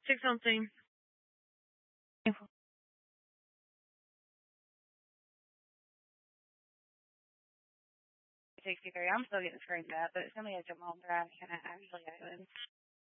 Check something. It takes me 3. I'm still getting screened up, but somebody had jumped home driving and I actually got